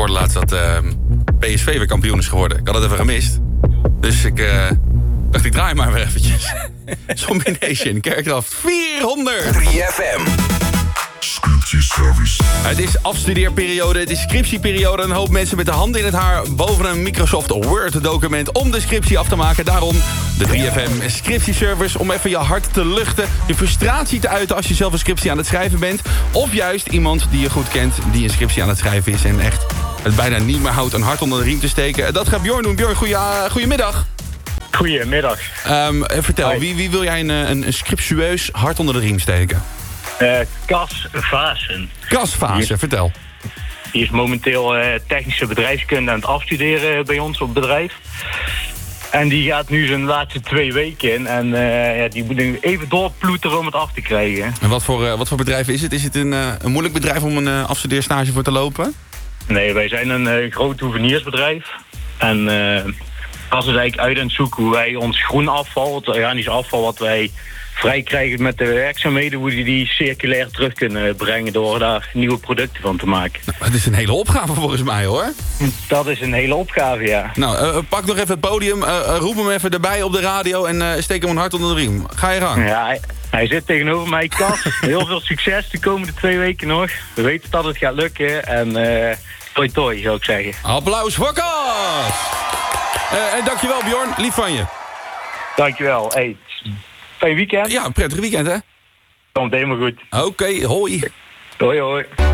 hoorde laatst dat PSV weer kampioen is geworden. Ik had het even gemist. Dus ik dacht, ik draai maar weer eventjes. Zombie Nation, Kerkdorf 400. 3FM. Scriptieservice. Het is afstudeerperiode, het is scriptieperiode. Een hoop mensen met de handen in het haar boven een Microsoft Word-document om de scriptie af te maken. Daarom de 3FM scriptieservice om even je hart te luchten. Je frustratie te uiten als je zelf een scriptie aan het schrijven bent. Of juist iemand die je goed kent die een scriptie aan het schrijven is en echt het bijna niet meer houdt een hart onder de riem te steken. Dat gaat Bjorn doen. Bjorn, goedemiddag. Goedemiddag. Vertel, wie wil jij een scriptueus hart onder de riem steken? Cas Vaassen. Cas Vaassen, vertel. Die is momenteel technische bedrijfskunde aan het afstuderen bij ons op het bedrijf. En die gaat nu zijn laatste 2 weken in. En die moet nu even doorploeteren om het af te krijgen. En wat voor bedrijf is het? Is het een moeilijk bedrijf om een afstudeerstage voor te lopen? Nee, wij zijn een groot hoeveniersbedrijf. En Cas is eigenlijk uit aan het zoeken hoe wij ons groen afval, het organisch afval wat wij vrij krijgen met de werkzaamheden, hoe die circulair terug kunnen brengen door daar nieuwe producten van te maken. Nou, het is een hele opgave volgens mij, hoor. Dat is een hele opgave, ja. Nou, pak nog even het podium, roep hem even erbij op de radio en steek hem een hart onder de riem. Ga je gang. Ja, hij zit tegenover mij, Cas. Heel veel succes de komende 2 weken nog. We weten dat het gaat lukken en toi toi, zou ik zeggen. Applaus voor Cas! En dankjewel, Bjorn. Lief van je. Dankjewel. Hey, fijn weekend. Ja, een prettig weekend, hè? Komt helemaal goed. Oké, hoi. Hoi, hoi.